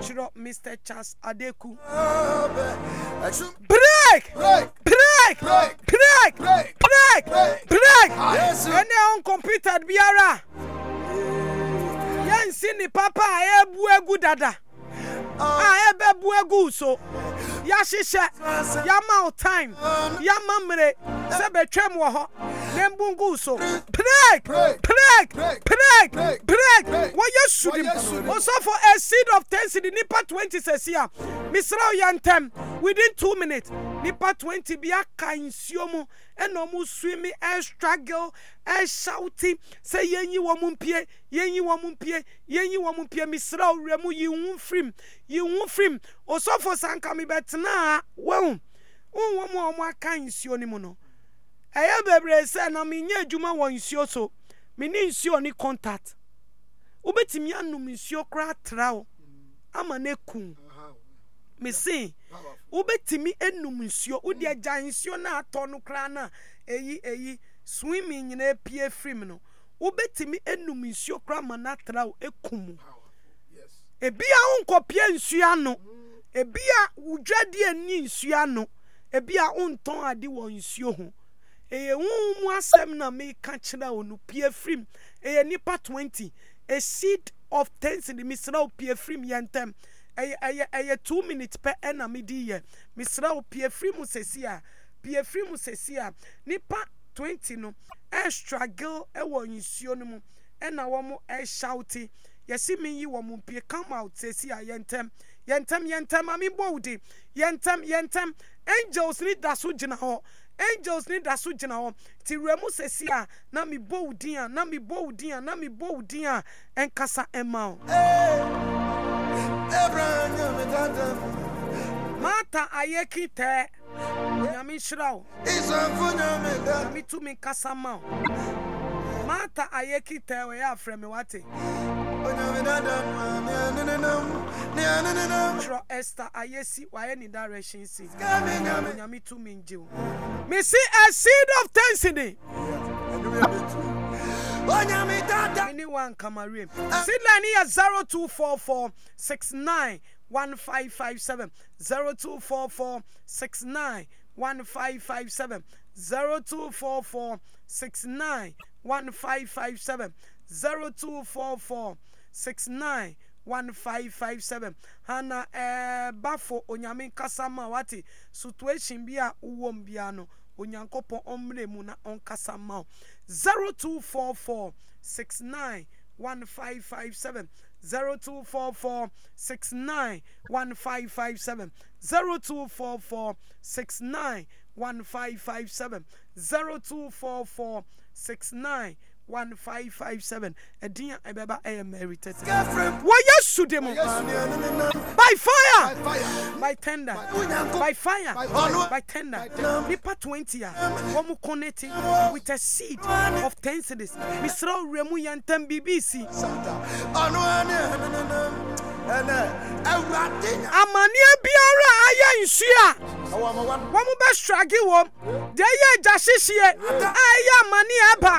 Chiro Mr. Charles Adeku. Break! And on computer biara. Yan sini papa ebu dada. Ebe egu so. Ya shisha. Ya ma time. Ya mamre. Sebe twem wo ho. Nembungu so. Break. What you should also for a seed of 10 cedi nipa 20 says here. Misrao yantem within 2 minutes. Nipa 20 be a kind siomo and no more swimming and struggle and shouting. Say yenyi wamumpie, Misrao remu you won't frame. Also for Sankami betna. Well, one more kind sionimono. I have a say na minye juma wa nsuo so me ni nsuo ni contact ubetimi anu nsuo kra trao ama na kun me say ubetimi enum nsuo udi agya nsuo na ato no kra na eyi swimming na pie free no ubetimi enum nsuo kra ma na trao ekum ebia unkopie nsuo ano ebia udwade ani nsuo ano ebia unton ade wo nsuo ho mu asem na me ka kira onu pie frim nipa 20 a seed of 10 cedi misra pie frim yantem 2 minutes per na me di ye misra pie frim sesia nipa 20 no struggle wo nsuo no mu na wo mo shouting yesi me yi wo mo pie come out sesia yantem ami bodi yantem angels ni daso gina ho angels need that suit now. Tiremu sesia na mi bo udia and kasa emao. Mata ayeki te nyami shrao. Mi tu mi kasa mao. Mata ayeki te we ya frame wate. Tro Esther ayesi wa any direction si. Nyami tu mi njiu. Me see a seed of 10 cedi. Anyone come a rim. Seed line here 0244691557. 0244691557. 0244691557. 0244691557. Hana bafo onyame kasama wati situation bia uwom bia no onyankopon omre mu na onkasama 0244691557. 0244691557. 0244691557. 0244691557. Edia ebeba merited. What you should demo? By fire, by tender, by fire, by tender. Nipa 20 ya. Wamu connecting with a seed of 10 cedis. Misra remu yantem BBC. Amania biara aya insua. Wamu be struggle wom. De ye jashisie. Aya mani aba.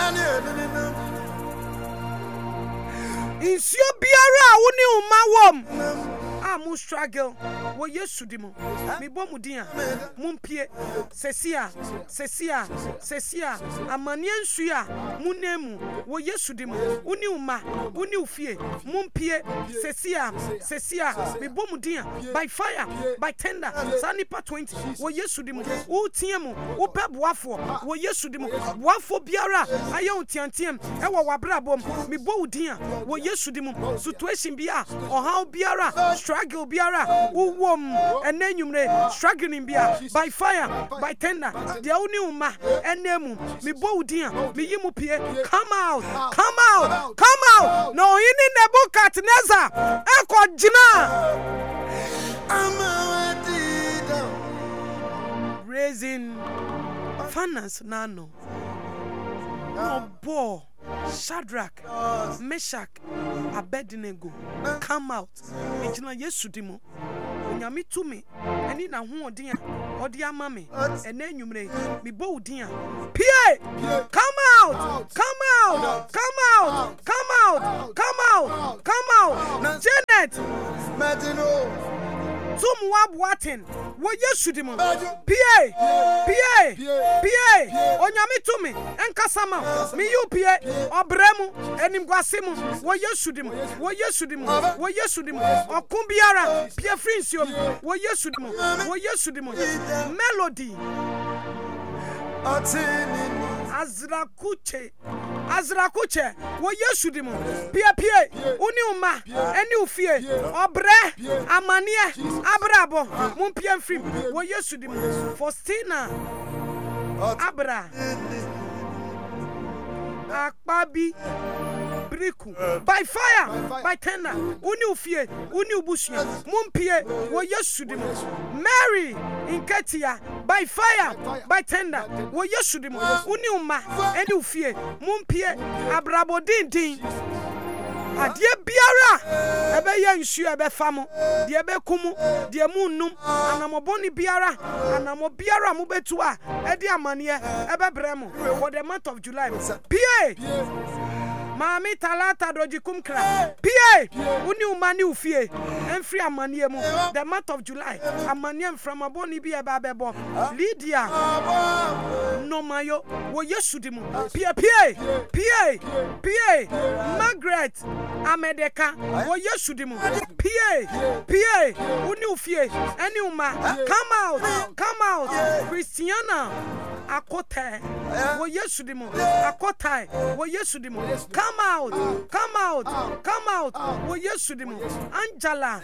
Insio biara woni uma wom. Amu struggle. Wo yesu dimo. Mi bo mu dia. Mumpie. Sesia. Amania nsua. Munemu. Wo yesu dimo. Uni uma. Uni ufie. Mumpie. Sesia. Mi bo mu dia. By fire. By tender. Sanipa 20. Wo yesu dimo. Utiemu. Upe buafo. Wo yesu dimo. Buafo biara. Aye untiantiem. Ewa wabra bom. Mi bo dia. Wo yesu dimo. Situation bia. Oha biara. Struggle biara. Uwom. Enenyumre. Struggling bia. By fire. By tender. Dia uni uma. Enemu. Mi bo dia. Mi yimu pie. Come out. No ini Nebuchadnezzar. Eko jina. Raising finance nano. No bo. Shadrach, Meshach, Abednego, come out. Ejina Yesu dimo. Onyame tumi. Eni na hu odin odia mame. Enenyumre mi bo odin. Pie! Come out! Janet, Margaret Tum Wabwatin, what yes, Sudimo, P.A. Onyami to me, and Casama, me you P.A. or Bremu, and Imguasimu, what yes, Sudimo, what yes, Sudimo, what yes, Sudimo, or Cumbiara, Pierre Frincium, what yes, Sudimo, what yes, Sudimo, Melody. Azrakuche, what you should him, Pia, Uniuma, and you fear, Obre, Amania, Abrabo, Mumpian Frim, what you should him, Faustina, Abra, Akbabi, Briku, by fire, by tender, Unu fear, Unu Bushia, Mumpie, what you should him, Mary, in Katia. By fire, by tender, what you should do, Uniuma, and you fear, Mumpie, Abrabodin, a dear Biara, a be young sure, a be famo, dear Bekumu, dear Moonum, and a moboni Biara, and a mobiara Mubetua, a dear mania, a Bremo, for the month of July. P.A. Mami talata doji kumkra. P.A. Uni mani ufie. Enfri amaniemu. The month of July. Amaniem from aboni biya babebo. Lydia. No mayo. Wo yesudimu. P.A. Margaret. Amedeka. Wo yesudimu. P.A. Uni ufie. Eniuma. Come out. Christiana. Akote. Wo yesudimu. Akotai. Wo yesudimu. Come out. Wo yesudimu. Angela.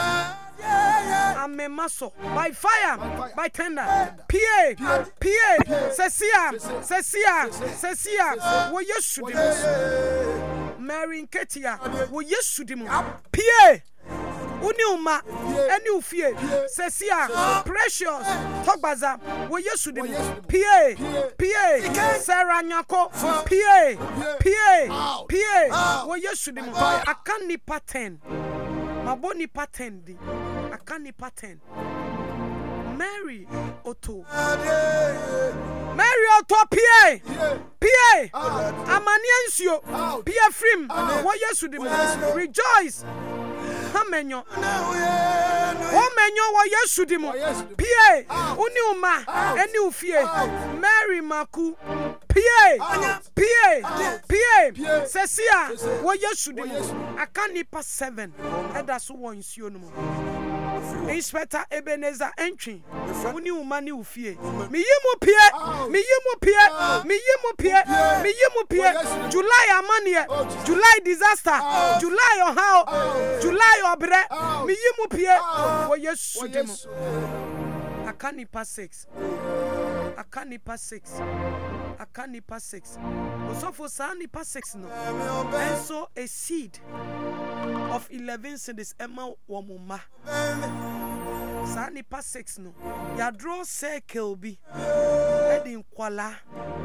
Amemaso. By fire. By tender. P.A. Cecia. Wo yesudimu. Mary Nketia. Wo yesudimu. P.A. Uniuma, any fear, Cecia, Precious, Togbaza, wo yesudimu, P.A. Sarah Nyako, P.A. wo yesudimu, akani pattern, maboni pattern di, akani pattern. Mary Otto, P.A. Amaniensio, P.A. Frim, wo yesudimu, rejoice. Hamenyo wa yesudimu P.A. Uniuma eni ufie Mary Maku P.A. Cecia wa yesudimu akani pa 7 eda so won nsuo no Inspector Ebenezer entry Uniuma ni ufie miyimu P.A. July amanie July disaster July how July obre miyimu P.A. wo yesudimu akani pa 6 Osofo sani pa 6 no and so a seed of 11 cedis emma womuma sani pa 6 no ya draw circle bi edin kwala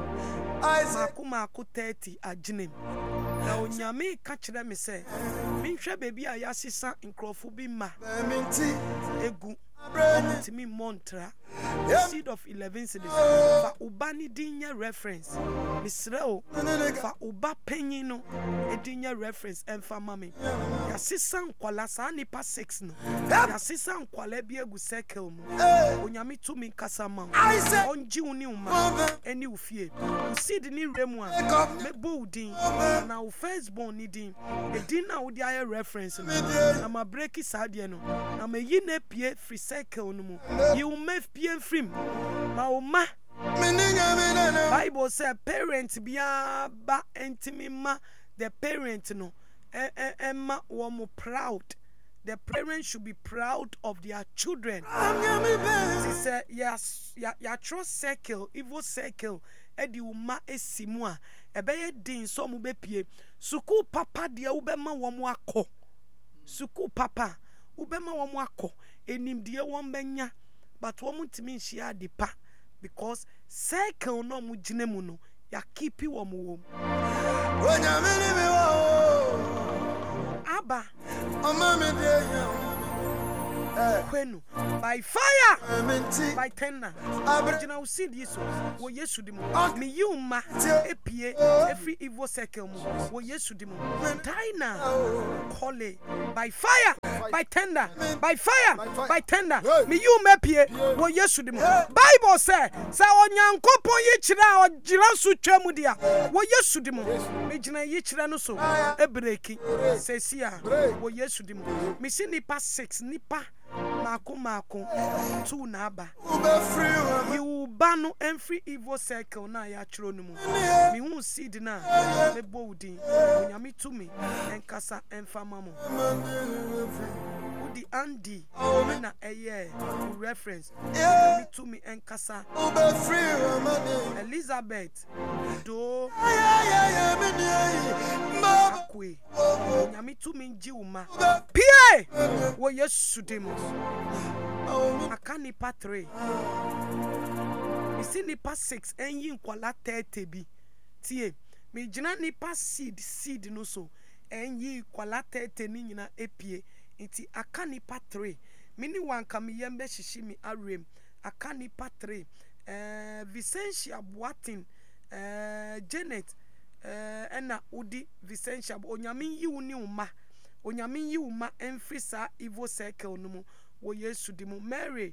Maku 30 aginem na onyame ka kire me se minhwe bebi a yasesa nkrofo bi ma egu timi montra seed of 11 cedis fa ubani dinya reference misreo fa uba penyin no edinya reference emfa mame yasesa nkwala sa nipa 6 no yasesa nkwala bi egu circle mu onyame tumi kasa ma onji uni uma eni ufie seed ni remu a mebo udin na u firstborn ni din edin na udi aye reference no na ma break sadie no na me yi na pie free circle no mu you make pie free ma oma Bible say parent biya ba entimi ma the parent no emma womo proud. The parents should be proud of their children. She said, yes, ya trust circle, evil circle, edi uma esimua, ebeye din so mu bepie. Suku papa dia ubema womo akọ. Suku papa ubema womo akọ. Enim dia wombenya, but womo ntimi nhia dipa because circle no mu ginemu no ya keep womo wom. Abba, Kwenu, by fire, by tender. Aboriginal seed yeso, wo yesudimu. Me you ma epie every evil circle mu wo yesudimu. Taina, Kole, by fire. by tender, by fire, by tender. Me you me pie wo Yesu di mo. Bible say onyankopon yi kira o gira so twam dia wo Yesu di mo. Me gina yi kira no so e breki sesia wo Yesu di mo. Me si nipa 6 nipa mako 2 na aba. You ban every evil circle na ya chiro no mu. Me hu seed na me bowdin onyame to me enkasa enfama mo. Udi Andy na eye reference me to me enkasa Elizabeth do akwe onyame to me njiuma pie wo Yesu demo akani pa 3 isi nipa 6 enyi nkwala 30 bi tie me gina nipa seed no so enyi kwala 30 ni nyina epie nti akani pa 3 mini wanka me yembe hyishi mi arem akani pa 3 Vicentia Boatin Janet ena udi Vicentia onyame yi woni uma onyame yi uma emfisa evil circle no mu wo Yesu di mu Mary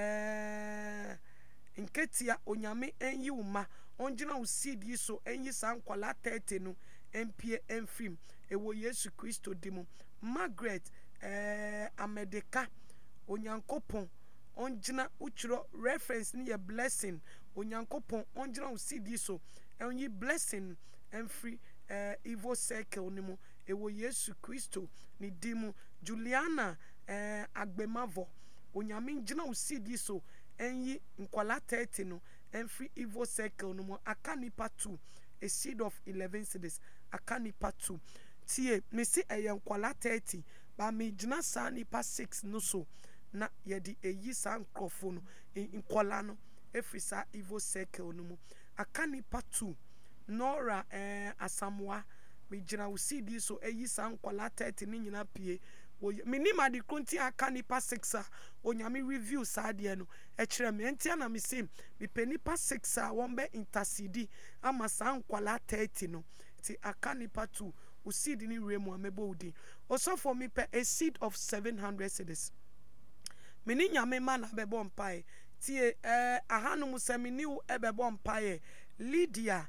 nketia onyame enyi uma onjina wo seed yi so enyi san kwala 30 no empie enfim ewo Yesu Kristo di mu Margaret Amedeka onyankopon onjina uchiro reference ni ye blessing onyankopon onjina wo seed yi so enyi blessing enfri evil circle ni mu ewo Yesu Kristo ni di mu Juliana Agbemavo onyame njina wo seed yi so enyi nkwala 30 no enfri evil circle no mo akanipa 2 a seed of 11 cedis akanipa 2 tie me si nkwala 30 ba me jina sa nipa 6 no so na ye di eyi sa nkrofo no nkwala no efri sa evil circle no mo akanipa 2 Nora Asamoah me jina wo seed so eyi sa nkwala 30 ni nyina pie minima di kunti aka nipa 6 onyame review saade no e kire me entia na me sim me penipa 6 won intercede ama san kwala 30 no ti aka nipa 2 o seed ni remu amebo udi osofo me pe a seed of 700 cedis mini nyame ma na bebo mpae ti ahanu musemini u ebebo mpae Lydia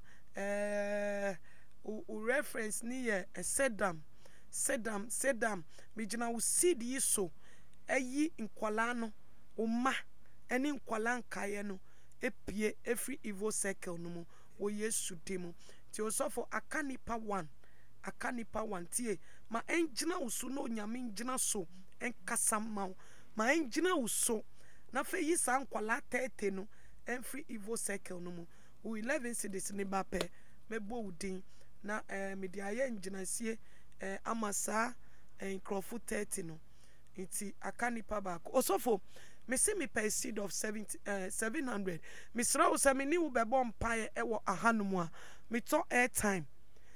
u reference ni ye Sedam me jina wo seed yi so eyi nkwala no umma eni nkwala nkaye no epie every evil circle no mu wo Yesu demo ti osofo akanipa 1 tie ma enjina wo so no nyame njina so enkasa ma enjina wo so na fe yi sa nkwala 30 no every evil circle no mu wo 11 cedis ne ba pe mebo udin na me dia ye njina sie amasa nkrofo 30 no nti akanipa ba osofo me se me pay seed of 700 me sra wo se me ni wo bebo mpae ewo ahanum a me to airtime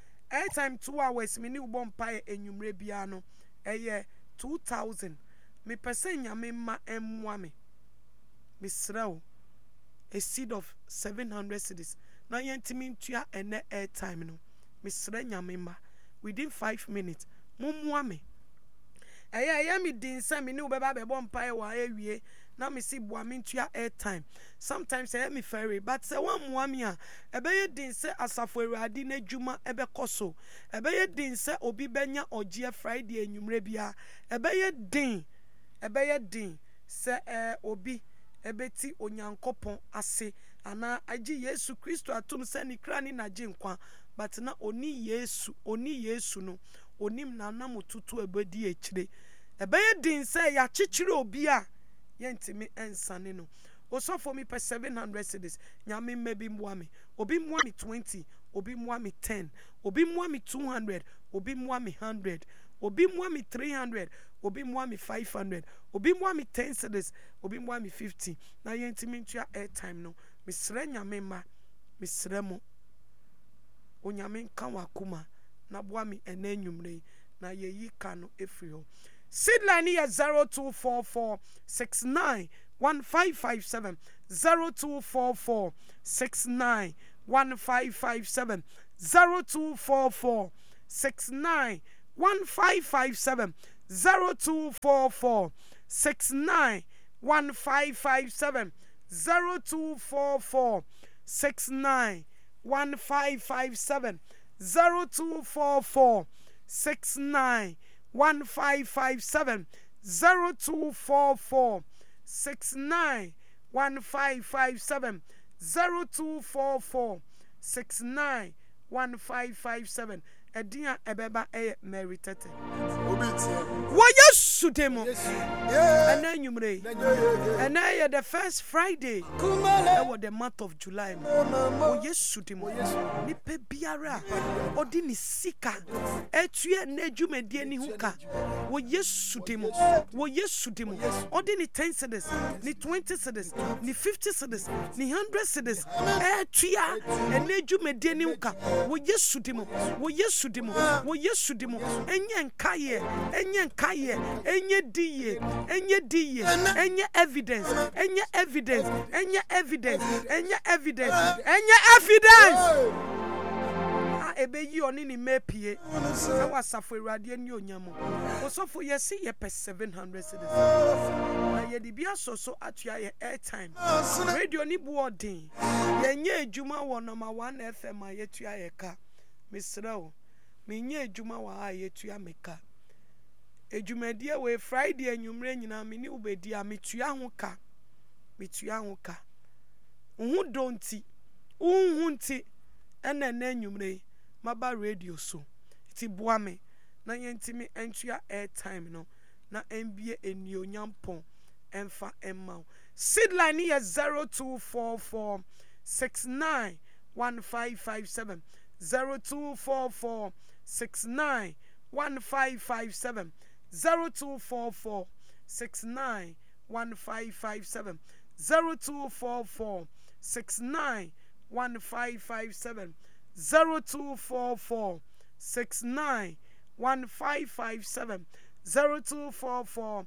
2 hours me ni wo bo mpae enwumre bia no eye 2000 me pese nyame ma emwa me sra wo a seed of 700 cedis na yentimi ntua ene airtime no me sra nyame ma within 5 minutes mumwa me eye mi din se me ni wo beba bebo mpae wa awie na me si boa me ntua airtime sometimes me ferry but se wan moa me a ebeye din se asafo awurade na dwuma ebekoso ebeye din se obi benya ogie Friday enwumre bia ebeye din se obi ebeti onyankopon ase ana agi Yesu Kristo atum se ni kra ni na nkwa but na oni Yesu no onim na na mututu ebedi ekire ebeye din se ya chichire obi a yentimi ensane no osofo mi per 700 cedis nyame maybe mwa me obi mwa me 20 obi mwa me 10 obi mwa me 200 obi mwa me 100 obi mwa me 300 obi mwa me 500 obi mwa me 10 cedis obi mwa me 50 na yentimi ntua airtime no misre nyame ma misre mo onyame nka wakuma na boa me ena nwumre na yeyi ka no efri ho sidline ya 0244691557 0244691557 0244691557 0244 691557 0244 691557 0244 691557 0244 691557 0244 691557 Edia ebeba Mary Tete. Why sudemo? And then you may. And I the first Friday. That was the month of July. Oh yes, sudemo. Nipe biara. Odini sika. Etue nejume dieni huka. Oh yes, sudemo. Oh yes, sudemo. Odini 10 cedis, ni 20 cedis, ni 50 cedis, ni 100 cedis. Etue nejume dieni huka. Oh yes, sudemo. Oh yes, sudemo. Oh yes, sudemo. Enye nkaye. Enye nkaye. Enye diye. Enye diye. Enye evidence. Enye evidence. Enye evidence. Enye evidence. Enye evidence. Ebe yi oni ni mepie. Na wasafo Awurade ani onyamo. Osofo yesi ye per 700 cedis. Na ye di bia soso atua ye airtime. Radio ni boarding. Ye nye ejuma wo number 1 FM ayetua ye ka. Misrawo. Menye ejuma wa ayetua meka. Ejumedie we Friday anwumre nyina me ni ubedi a metua ho ka. Metua ho ka. Uhu donti. Uhu nti ena na anwumre maba radio so. Ti boa me na yentimi entua airtime no na mbie enio nyampon emfa emma. Sidline is 0244 691557 0244 691557 0244 691557 0244 691557 0244 691557 0244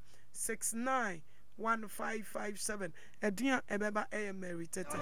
691557 Edia ebeba Mary Tete.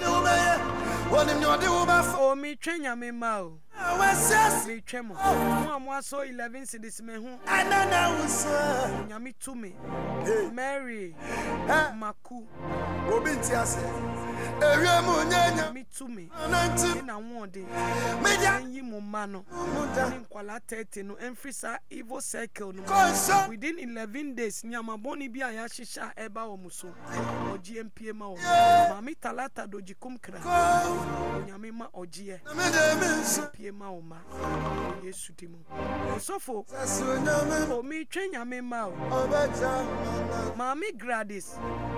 Oh me twenya me ma o. Me twemo. Mo so 11 cedis me hu. Nyame to me. Mary Maku. Obi ntiase. Ewie mu nyanya. Me to me. Na wonde. Yi mo ma no. Ni nkwala 30 no emfrisa evil circle no. Within 11 days nyama boni bi aya hihya eba wo muso. Oji MPA ma wo. Mami talata doji kumkra. Nyame ma oji MPA ma wo ma. Yesu dimo. Osofo. O mi twenya me ma o. Mami Gladys.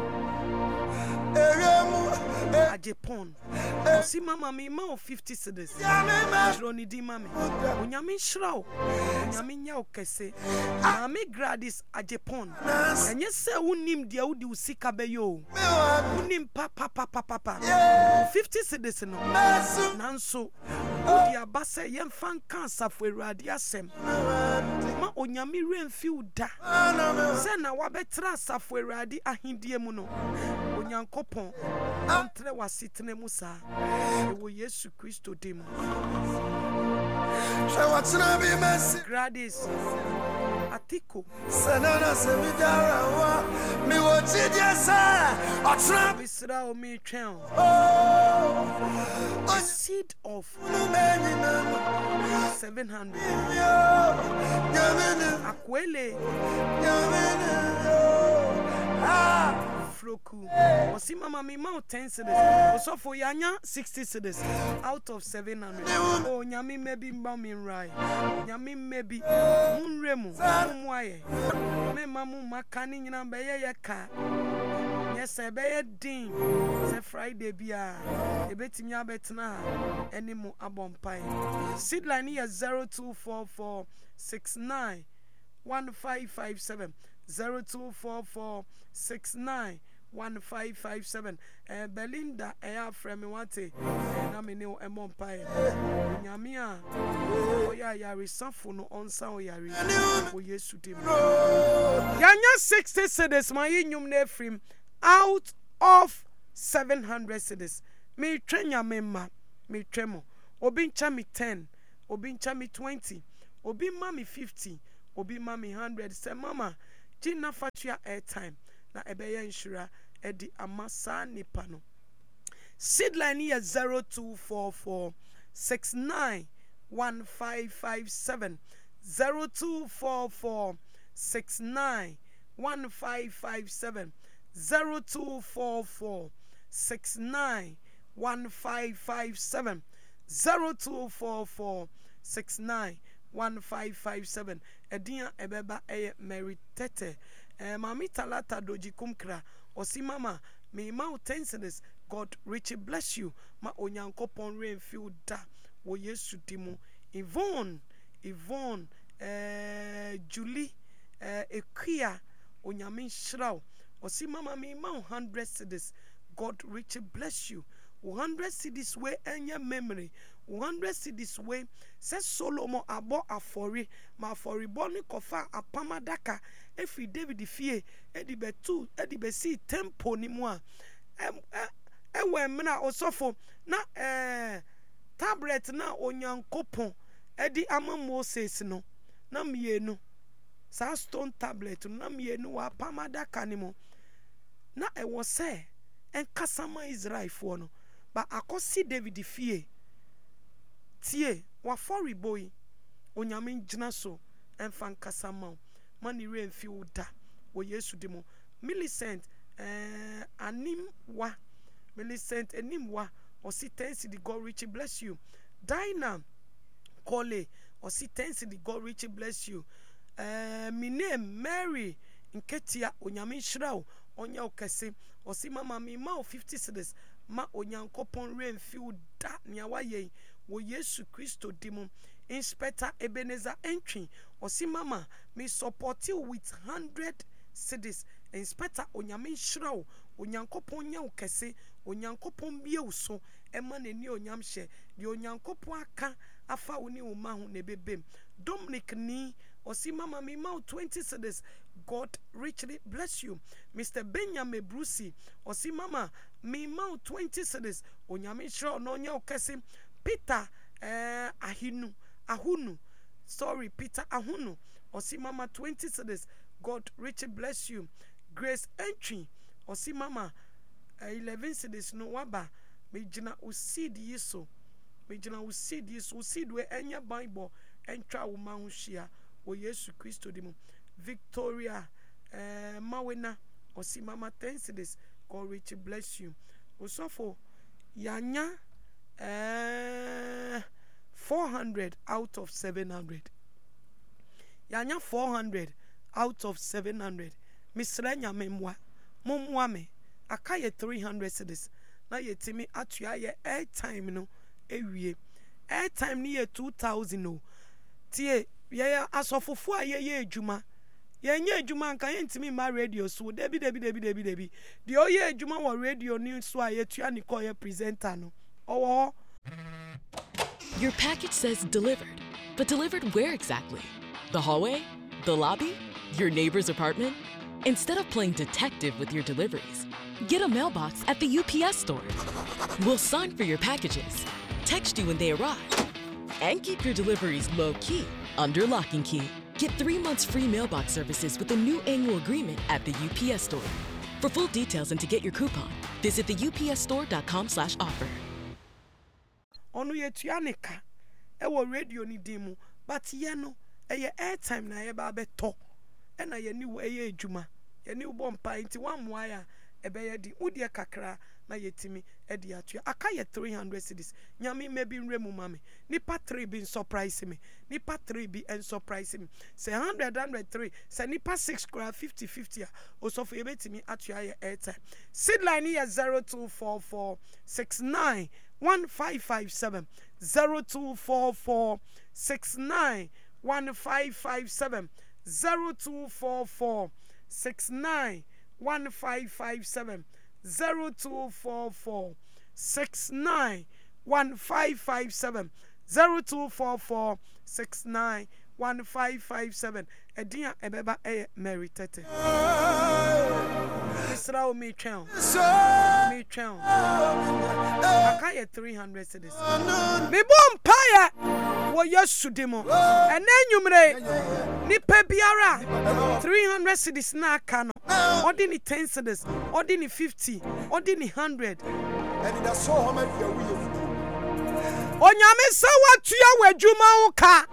Ajepon. Si mama mi ma o 50 cedis. Droni di mami. Onyame shrao. Onyame nya okese. Mami Gladys Ajepon. Enye se unim dia udi usika beyo. Unim papa. 50 cedis no. Nanso udi abase yemfa kan safo Awurade asem. Ma onyame remfi uda. Se na wabetra safo Awurade ahindie mu no. Onyankopon ontre wasitene musa ewo Yesu Kristo demo. Gladys Atiko Sanana semidara wa mi wotidia sa otra bisra o mi twen a seed of 700 akwele Floku. Osi mama mi ma 10 cedis. Osofo yanya 60 cedis out of 700. Oh nyami maybe mba mi rai. Nyami maybe munremu mwaye. Me mamu makani nyina beye ye ka. Yes beye din. Se Friday bia. Ebetimi abetna enimu abompai. Sidline is 0244 691557 0244 691557 Belinda eya frame wate na me ne emompai nyame a oya yare safo no onsa oyare o Yesu dim yanya 60 cedis my nyum na frame out of 700 cedis me twenya me ma me twemo obi ncha me 10 obi ncha me 20 obi ma me 50 obi mami 100 say mama gina fatua airtime na ebeye nshira edi amasa nipa no. Seed line here 0244 691557 0244 691557 0244 691557 0244 691557 Edia ebeba Mary Tete Mami Talata Doji Kumkra Osi mama me mau 10 cedis. God richly bless you. Ma onyankopon rain field da wo Yesu dimu. Yvonne Julie Ekia onyamin shraw. Osi mama me mau 100 cedis. God richly bless you. 100 cedis way enya memory. 100 cedis way says Solomon abo afori ma afori boni kofa apamadaka efi David fie edi betu edi besi tempo ni mo ewe mna osofo na tablet na onyankopon edi ama Moses no na mienu sa stone tablet na mienu wa apamadaka ni mo na ewo se enkasama Israel fo no ba akosi David fie tie wa fori boy onyame gina so enfan kasama mani re mfi uda wo Yesu dimo Millicent Millicent enimwa osi tensi the God richly bless you. Dinah Kole osi tensi the God richly bless you. My name Mary Nketia onyame shraw onya okese osi mama mi ma 50 cedis ma onyankopon re mfi uda nia waye wo Yesu Kristo dimo. Inspector Ebenezer Entry osi mama me support you with 100 cedis. Inspector onyame shraw onyankopon nya ukese onyankopon bie uso ema neni onyamhye de onyankopon aka afa woni wo ma ho ne bebem. Dominic ni osi mama me ma 20 cedis. God richly bless you. Mr. Benjamin Brucey osi mama me ma 20 cedis onyame shraw no nya ukese. Peter Ahunu Peter Ahunu osi mama 20 cedis. God richly bless you. Grace Entry osi mama 11 cedis no waba mejina usid yiso usid we enya Bible entwa wo ma ho hia wo Yesu Kristo dimu. Victoria Mawena osi mama 10 cedis. God richly bless you. Osofo yanya 400 out of 700. Yanya 400 out of 700. Misrenya memwa mumwa me akaye 300 cedis na yetimi atua ye airtime no ewie airtime ni ye 2000 no tie ye asofofo a ye adwuma ye nya adwuma nka ye ntimi ma radio so debi de oye adwuma wo radio ni so a ye tua ni ko ye presenter no owo. Your package says delivered, but delivered where exactly? The hallway? The lobby? Your neighbor's apartment? Instead of playing detective with your deliveries, get a mailbox at the UPS store. We'll sign for your packages, text you when they arrive, and keep your deliveries low-key under lock and key. Get 3 months free mailbox services with a new annual agreement at the UPS store. For full details and to get your coupon, visit theupsstore.com/offer. Onu yetuanika ewo radio ni dimu but ye no eye airtime na ye ba beto ena ye ni wo eye adwuma ye ni wo bompa nti wanmoa ya ebeye di udie kakra na yetimi edi atua aka ye 300 cedis nyame maybe nremu mame nipa 3 bi surprise me nipa 3 bi en surprise me say 103 say nipa 6 kra 50 osofo ye betimi atua ye airtime. Seed line here 0244 69 1557 0244 69 1557 0244 69 1557 0244 69 1557 0244 69 1557 Edia ebeba Mary Tete. Misra o me twɛn. Me twɛn. Aka yɛ 300 cedis. Me bom paye wo Yesu dimo. Ene nwumre nipa biara 300 cedis na aka no. Odi ni 10 cedis, odi ni 50, odi ni 100. And that's so how much we Onyame sa watua wadwuma wo ka.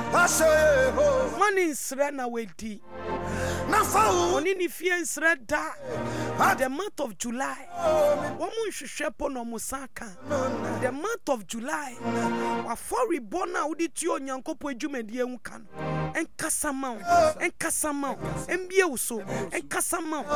Money nsre na wedi. Oni ni fie nsre da. The month of July. Womu nhwehwe po no musaka. The month of July. Wa for ribona udi ti onyankopɔ adwumadi enwu ka no. Enkasama embie uso enkasama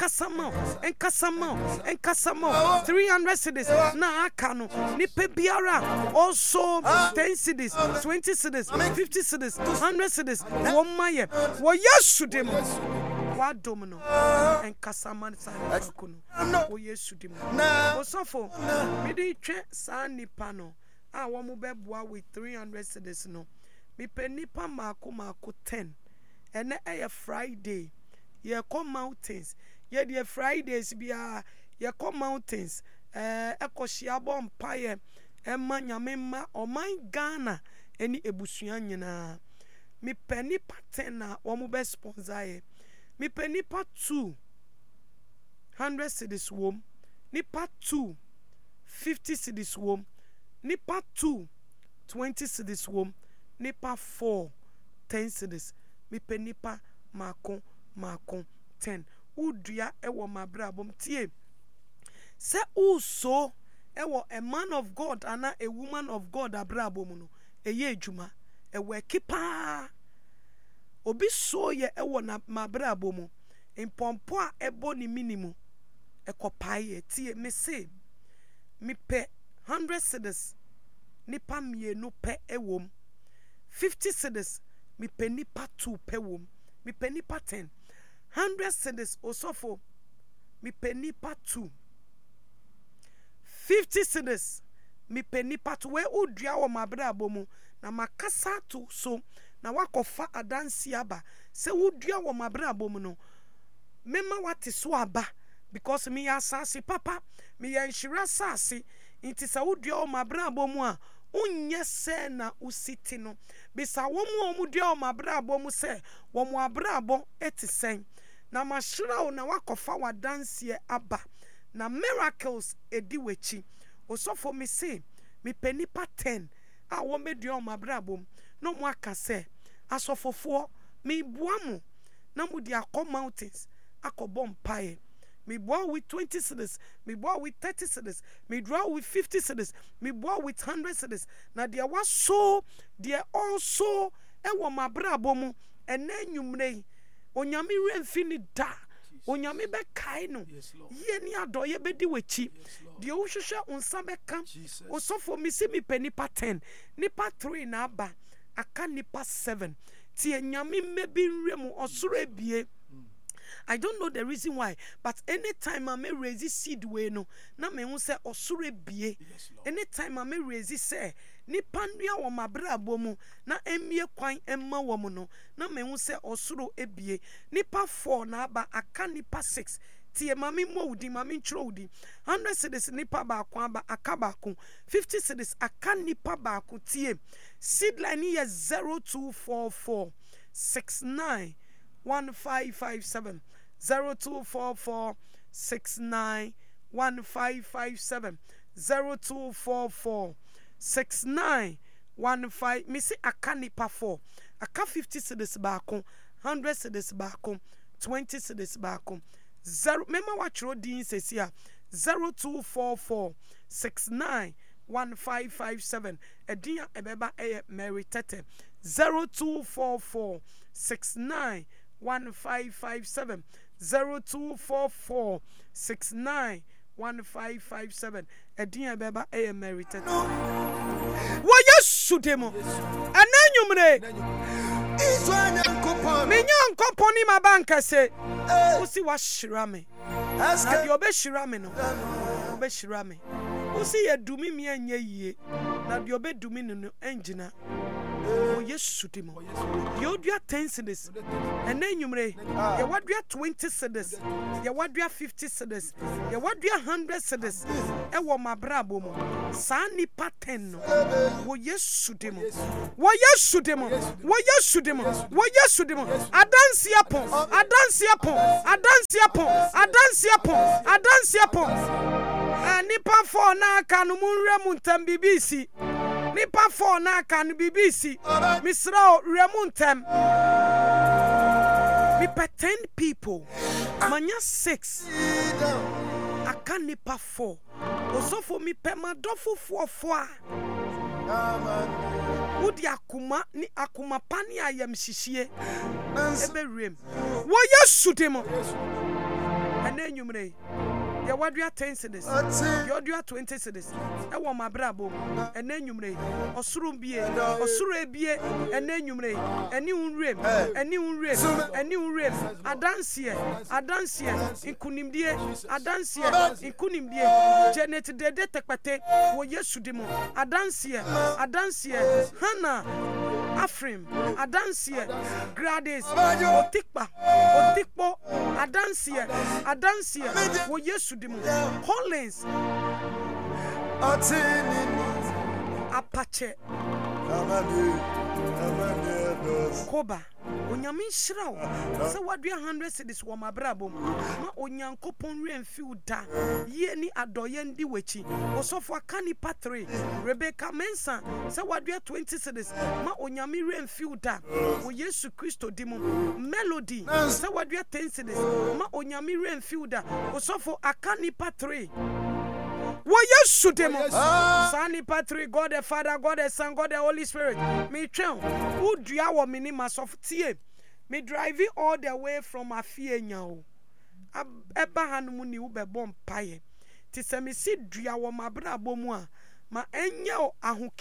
300 cedis na aka no nipa biara also 10 cedis 20 cedis 50 cedis 100 cedis wo maye wo Yesu dem wa domino enkasama sa kuno wo Yesu dem osofo me dey twe sa nipa no a wo mo beboa with 300 cedis no mi penipa mako 10 ene eye Friday ye come mountains ye the Fridays bia ye come mountains ekohia bom paye emma nyame ma oman Ghana eni ebusua nyina mi penipa 10 na wo mo be sponsor ye mi penipa 2 100 cedis wom nipa 2 50 cedis wom nipa 2 20 cedis wom nipa 4 10 cedis mi pe nipa mako 10 udua ewo mabrabom tie se uso ewo a man of God ana a woman of God abrabom no eye adwuma ewo kipa obi so ye ewo na mabrabom impompo a ebo ni minimum ekopaye tie me se mi pe 100 cedis nipa mienu pe ewom 50 cedis mi penipa 2 pe wom mi penipa 10 100 cedis osofo mi penipa 2 50 cedis mi penipa 2 we udua wo mabra abomu na makasa to so na wakofa adansi aba se udua wo mabra abomu no mema wate so aba because mi asase papa mi yanhira sase inti sa udua wo mabra abomu a unye se na usiti no bisa womu omudua omabrabo mu se womu abrabo etisen na mashira o na wakofa wadansie aba na miracles edi wechi osofo mi se mi penipa 10 a wo medua omabrabo no mu aka se asofofo mi buamu na mu di akọ mountains akobom pae me boy with 20 cedis, me boy with 30 cedis, me draw with 50 cedis, me boy with 100 cedis. Now there was so, there also, ewa mabrabo mu, ene nyumre, onyami renfini da, onyami be kaino, ye ni ado ye be di wechi, the ushusha unsabe kam, osofo mi si mi pe nipa 10, nipa 3 na aba, aka nipa 7, tie nyami mebi remu osure biye. I don't know the reason why, but anytime I may raise seed way no, na me who say osure bie. Anytime I may raise say ni pandua wo mabrabo mu na emie kwan emma wo mu no, na me who say osuro ebie. Nipa 4 na aba aka nipa 6. Tie mami moudi mami nchroudi 100 cedis nipa ba kwa aba akabako 50 cedis aka nipa ba ko tie seed line here 0244 69 1557 0244 69 1557 0244 69 15 misi aka nipa 4 aka 50 cedis baako 100 cedis baako 20 cedis baako 0 mema wachro din sesia 0244 69 1557 edia ebeba Mary Tete 0244 69 1557 0244 69 1557 edia ebeba Mary Tete wo Yesu demo ananyumre minyan komponi mabanka se usi wa shirame na di obe shirame no obe shirame usi ye dumi mi anye yie na di obe dumi no engina wo yesu di mo ye odua 10 cedis ene nwumre ye wadua 20 cedis ye wadua 50 cedis ye wadua 100 cedis e wo mabrabo mo sa nipa 10 no wo yesu di mo wo yesu di mo wo yesu di mo wo yesu di mo adansi apon nipa 4 na aka no munre mu ntam bibisi nipa 4 na aka no bibisi misra remu ntam mi 10 people manya 6 aka nipa 4 osofo mi pe madofo 4 wudi akuma ni akuma pani ayam hihie ebe rem wo yesu demo ene nwumre ye wadua 10 cedis ye wadua 20 cedis e wo mabrabo ene nwumre osuru ebie ene nwumre eni unrem adansie inkunimdie Janet dede tekpate wo yesu demo adansie Hana Afrim adansie Gradis otikpo adansie wo yesu demo Hollins Apache Koba onyame nhyirawo se wadua 100 cedis wo mabrabo ma onyankopon remfiu da ye ni adoye ndi wachi osofo akani patre Rebecca Mensa se wadua 20 cedis ma onyame remfiu da wo Yesu Kristo dimo Melody se wadua 10 cedis ma onyame remfiu da osofo akani patre wo yesu demo sani patri God the Father, God the Son, God the Holy Spirit me twen udua wo minima soft tie me driving all the way from afie nyao eba hanum ni wo bebo mpaye ti se me si dua wo mabra bomu a ma enye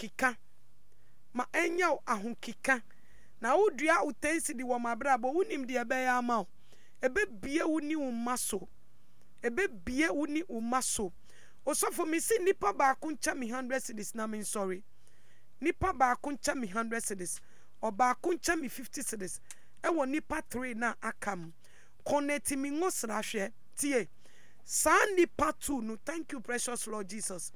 ahokika na udua utensi di wo mabra bo unim de ebe ya ma ebe bie wuni umaso osofo mi si nipa ba kuncha mi 100 cedis na me sorry nipa ba kuncha mi 100 cedis oba kuncha mi 50 cedis e wo nipa 3 na akam connect mi ngosra hwe tie sa nipa 2 no thank you precious Lord Jesus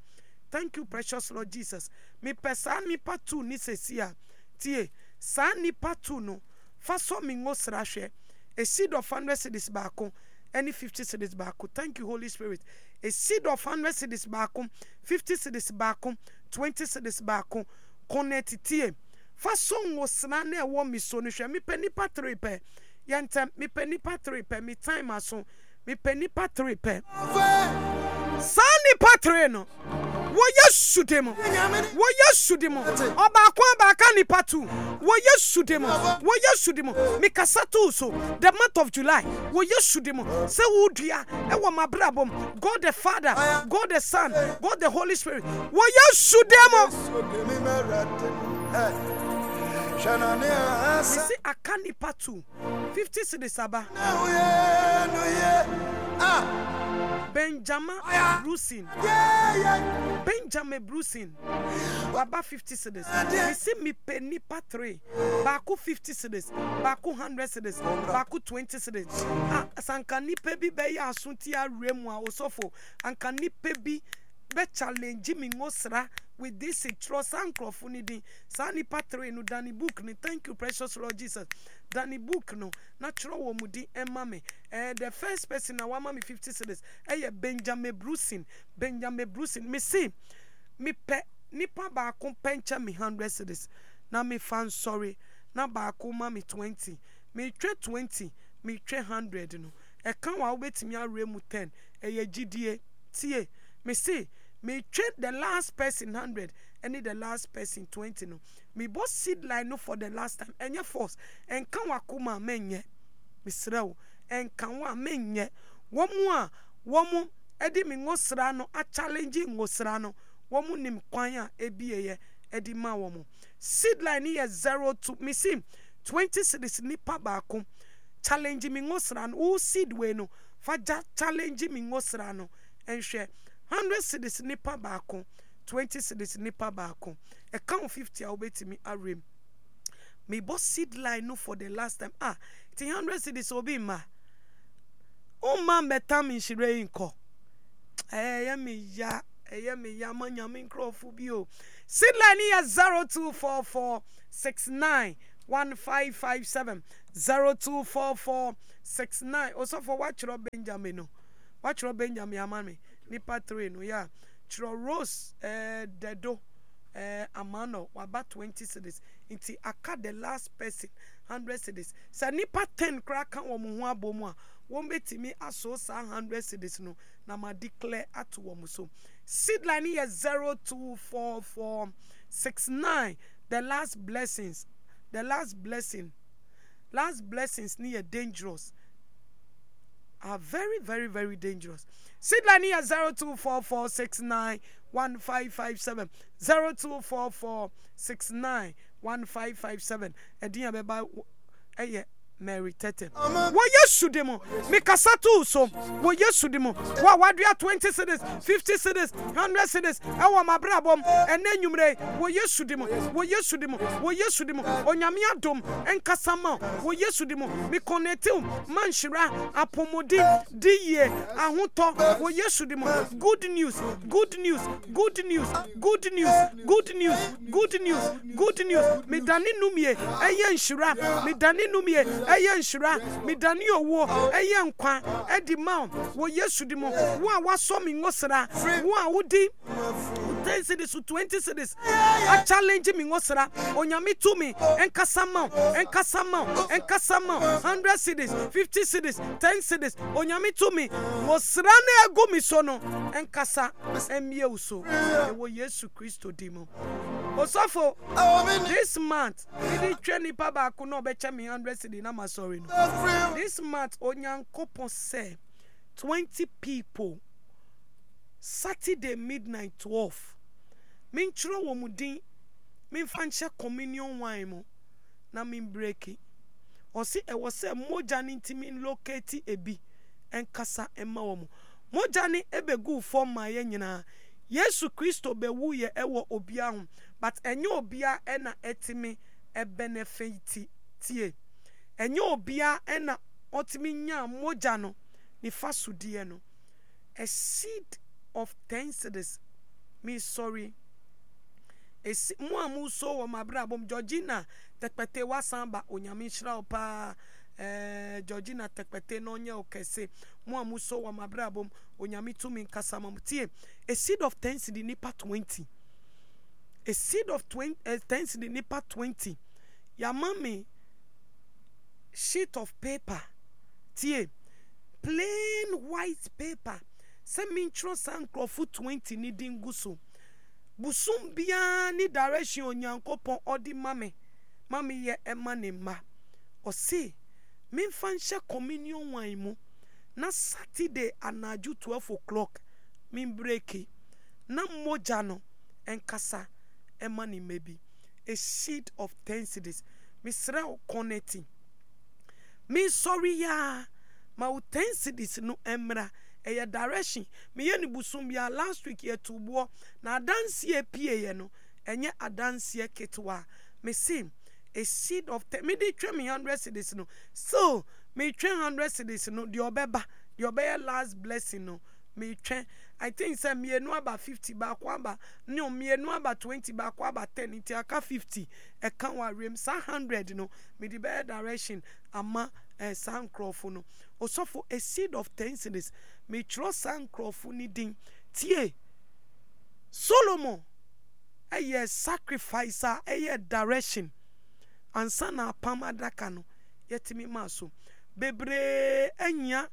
mi pesa nipa 2 ni sesia tie sa nipa 2 no fa so mi ngosra hwe a seed of 100 cedis ba ko any 50 cedis ba ko thank you Holy Spirit a seed of 100 cedis back 50 cedis back 20 cedis back connect tie fa song was na na wo mi so no hwe mi pani patre pe yantem mi pani patre pe mi time aso mi pani patre pe sani patre no wo yesu demo oba kwa ba ka ni patu wo yesu demo mi kasatu so the month of July wo yesu demo se wo dua e wo mabrabom God the Father, God the Son, God the Holy Spirit wo yesu demo mi si akani patu 50 cedis aba Benjamin Brusin Baba 50 cedis. You see me penny patre Baku 50 cedis Baku 100 cedis Baku 20 cedis Sankani pebi be ya asuntia remwa osofo Ankani pebi be challenge me ngosra with this trust and crofuni Sani patre no Danny book ni thank you precious Lord Jesus Danny book no natural womudi emame the first person na wama me 50 cedis Benjamin Brusin me see me pe nipa ba ko pencha me 100 cedis na me fan sorry na ba ko ma me 20 me twe 20 me twe 100 no e kan wa obetimi aremu 10 gidie tie me see me trade the last person 100 and the last person 20 no me boss seed line no for the last time enye force en kan wa kuma menye me srew en kan wa menye womu edi mi ngosra no a challenge ngosra no womu nim kwan a ebieye edi ma womu seed line here 0 to me see 20 cedis nipa ba ko challenge mi ngosra no o seed we no fa challenge mi ngosra no enhwe 100 cedis nipa baako 20 cedis nipa baako e kan 50 a obetimi arem me boss seed line no for the last time. 100 cities will be ma. Oh man, better me she rainco. Me ya. Me ya man yamin crofubio. Seed line here 0244691557 024469. Also for watch Rob Benjamin no. Watch Rob Benjamin amami. Nipa 3 no ya. Chro Rose dedo amano about 20 cities. Inti aka the last person 100 cities. Sa nipa 10 crack kan wo ho abomu a won betimi aso sa 100 cities no na ma declare at wo so. Seed line here 024469. The last blessings near dangerous are very, very, very dangerous. Seed line here 0244691557 0244691557. Ediya beba Mary Tete. Wo yesu demo. Me kasatu so. Wo yesu demo. Wa wadua 20 cities, 50 cities, 100 cities. Ewa mabrabom ene nwumre. Wo yesu demo. Wo yesu demo. Wo yesu demo. Onyame adom enkasama. Wo yesu demo. Me connectiu manshira apomodi diye ahoto. Wo yesu demo. Good news. Good news. Good news. Good news. Good news. Good news. Good news. Me dani numie eye nshira. Me dani numie eye nshira me dani owo eye nkwa edi ma wo yesu di mo wo a waso mi ngosra wo a wodi 10 cities to 20 cities a challenge mi ngosra onyame to me enkasama 100 cities 50 cities 10 cities onyame to me ngosra na egu mi so no enkasa emie uso wo Yesu Kristo di mo Osofo, this month, we training papa kuno becha me 100 cedi na sorry no. This month, Onyankopon say 20 people. Saturday midnight 12. Min churo wo mudin, min fanche communion wine mo, na min break it. Osi e was say moja ni min locate ebi, enkasa emma wo mo. Moja ni ebe gu form ma ye nyina. Yesu Kristo be wuye ewo obia ho but enye obia ena etimi e benefit tie enye obia ena otimi nya moja no ni fasudie no a seed of 10 cedis me sorry mo amu so wo mabra bom Georgina tekpete wasamba onyame hira opa Georgina tekpete no nye okese mo amuso wa mabrabom onyame tumi nkasama tie a seed of 10 cedi nipa 20 a seed of 10 cedi nipa 20 ya mami sheet of paper tie plain white paper se mintro sankrofu 20 ni dinguso busum bia ni direction onyankopon odi mame ye emane ma o see min fanshe communion wine mu na Saturday anaju 12 o'clock min breaki na moja no enkasa emani maybe a sheet of 10 cedis mi sra connecting mi sorry ya ma 10 cedis no emra eye direction mi ye ni busum bia last week ye tubo na adansie pie ye no enye adansie ketwa mi sim a seed of 10 me dey try me 100 cedis no so me try 100 cedis no the obeba last blessing no me try I think say me no about 50 ba kwa ba no me no about 20 ba kwa ba 10 it aka 50 e kan wa rem sa 100 no me the better direction ama sancrofu no osofo a seed of 10 cedis me trust sancrofu ni din tie Solomon a sacrificer a direction ansa na pam adaka no yetimi maso bebre anya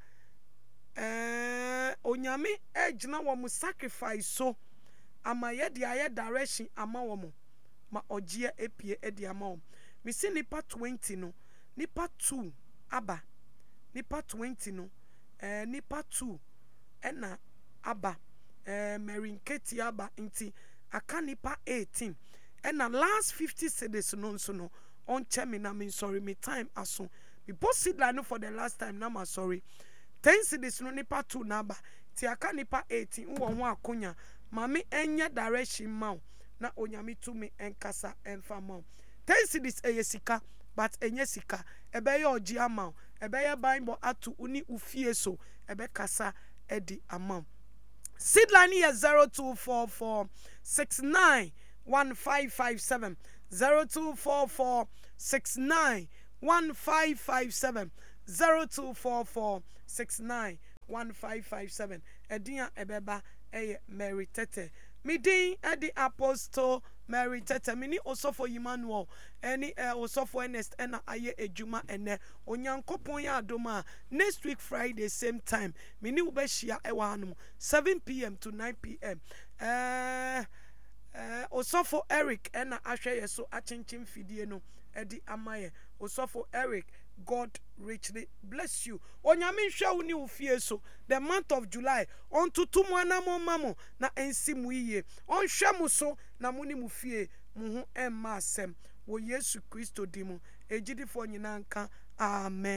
onyame ejina wo mu sacrifice so ama ye de aye direction ama wo mu ma ogie epie edi ama wo mi si nipa 20 no nipa 2 aba nipa 20 no nipa 2 ena aba Mary Nketi aba nti aka nipa 18 ena last 50 cedis no nso no on chemi na me sorry me time aso me post it like no for the last time na ma sorry 10 cedis no nipa 2 number ti aka nipa 18 wo ho akonya mami enye direction ma na onyame to me enkasa emfa ma 10 cedis sika but enye sika ebe ya oji ama ebe ya Bible atu uni ufie so ebe kasa edi ama. Seed line here 0244691557 0244691557 0244691557 Edia ebeba eye Mary Tete midin edi Apostle Mary Tete mini osofo Emmanuel eni osofo Ernest ena aye ejuma ene onyankopon ya adoma next week Friday same time mini ubeshia ewa hanum 7 p.m. to 9 p.m. Osofo Eric ena ahwe yeso achinchin fidie no edi amaye Osofo Eric, God richly bless you. Onyame hwa woni ufie so the month of July on tutumwana mo mamo na ensimu yiye on hwa mu so na muni mu fie mu ho emma asem wo Yesu Kristo dimu ejidifo nyina nka amen.